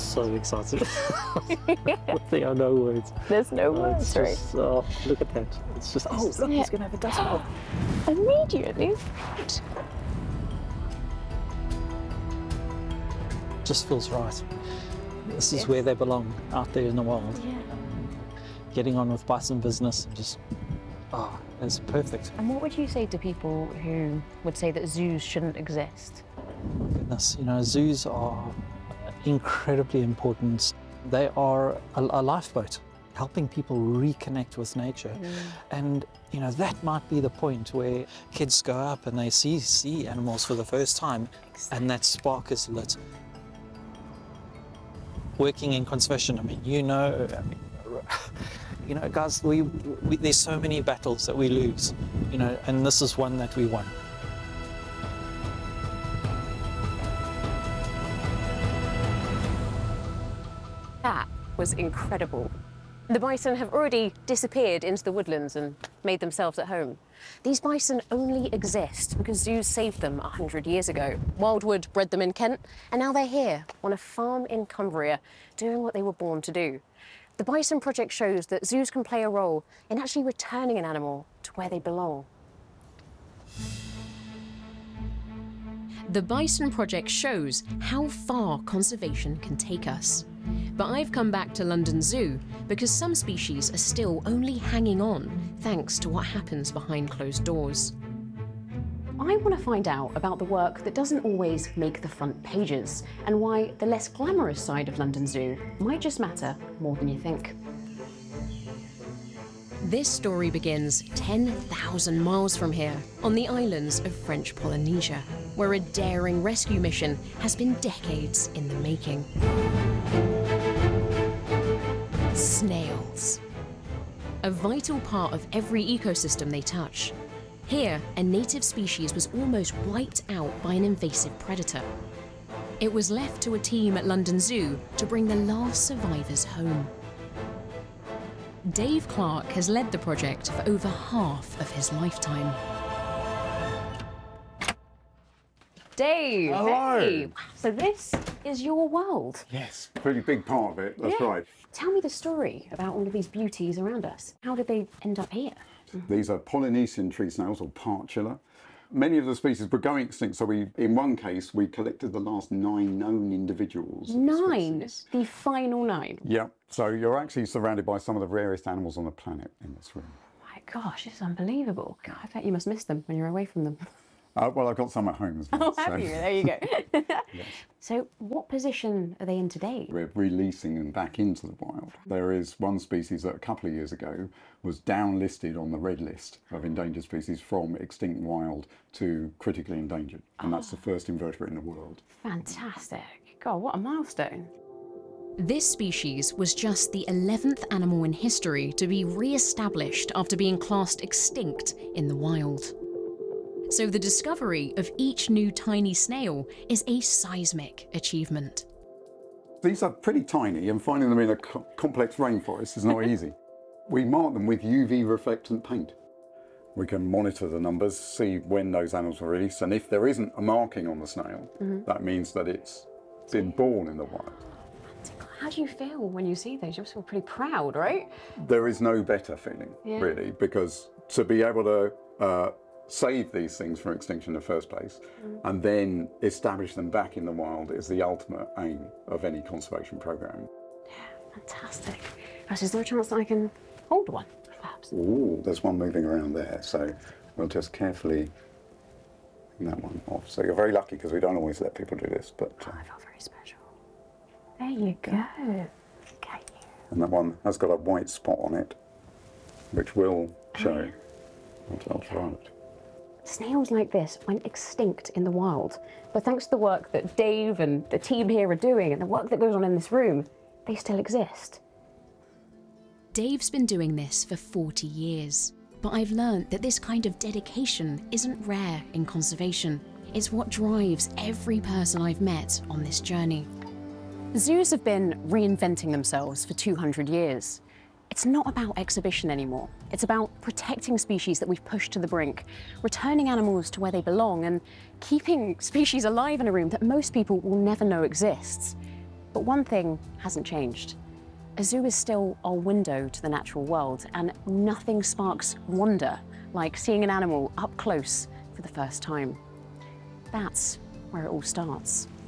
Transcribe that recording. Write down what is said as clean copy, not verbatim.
so excited. There are no words. There's no words, right? Just, look at that. It's just, oh, look, it's going to have a dust bowl. Immediately. Just feels right. This is where they belong, out there in the wild. Yeah. Getting on with bison business and just, it's perfect. And what would you say to people who would say that zoos shouldn't exist? Goodness, you know, zoos are incredibly important. They are a lifeboat, helping people reconnect with nature. And, you know, that might be the point where kids go up and they see animals for the first time, and that spark is lit. Working in conservation, I mean, you know, guys, there's so many battles that we lose, you know, and this is one that we won. That was incredible. The bison have already disappeared into the woodlands and made themselves at home. These bison only exist because zoos saved them 100 years ago. Wildwood bred them in Kent, and now they're here on a farm in Cumbria, doing what they were born to do. The Bison Project shows that zoos can play a role in actually returning an animal to where they belong. The Bison Project shows how far conservation can take us. But I've come back to London Zoo because some species are still only hanging on thanks to what happens behind closed doors. I want to find out about the work that doesn't always make the front pages and why the less glamorous side of London Zoo might just matter more than you think. This story begins 10,000 miles from here, on the islands of French Polynesia, where a daring rescue mission has been decades in the making. Snails. A vital part of every ecosystem they touch. Here, a native species was almost wiped out by an invasive predator. It was left to a team at London Zoo to bring the last survivors home. Dave Clark has led the project for over half of his lifetime. Dave, hello. Hey. So this is your world. Yes, pretty big part of it, that's right. Tell me the story about all of these beauties around us. How did they end up here? These are Polynesian tree snails, or partula. Many of the species were going extinct, so in one case, we collected the last 9 known individuals. 9? The final 9? Yeah, so you're actually surrounded by some of the rarest animals on the planet in this room. My gosh, this is unbelievable. God, I bet you must miss them when you're away from them. Well, I've got some at home as well. Oh, have you? There you go. Yes. So what position are they in today? We're releasing them back into the wild. There is one species that a couple of years ago was downlisted on the red list of endangered species from extinct wild to critically endangered. And that's the first invertebrate in the world. Fantastic. God, what a milestone. This species was just the 11th animal in history to be re-established after being classed extinct in the wild. So the discovery of each new tiny snail is a seismic achievement. These are pretty tiny, and finding them in a complex rainforest is not easy. We mark them with UV reflectant paint. We can monitor the numbers, see when those animals were released, and if there isn't a marking on the snail, that means that it's been born in the wild. How do you feel when you see those? You must feel pretty proud, right? There is no better feeling, really, because to be able to save these things from extinction in the first place and then establish them back in the wild is the ultimate aim of any conservation program. Yeah, fantastic. Is there a chance that I can hold one, perhaps? Ooh, there's one moving around there, so we'll just carefully bring that one off. So you're very lucky because we don't always let people do this, but... I feel very special. There you go. Look at you. And that one has got a white spot on it, which will show ultraviolet. Snails like this went extinct in the wild, but thanks to the work that Dave and the team here are doing and the work that goes on in this room, they still exist. Dave's been doing this for 40 years, but I've learned that this kind of dedication isn't rare in conservation. It's what drives every person I've met on this journey. Zoos have been reinventing themselves for 200 years. It's not about exhibition anymore. It's about protecting species that we've pushed to the brink, returning animals to where they belong, and keeping species alive in a room that most people will never know exists. But one thing hasn't changed. A zoo is still our window to the natural world, and nothing sparks wonder like seeing an animal up close for the first time. That's where it all starts.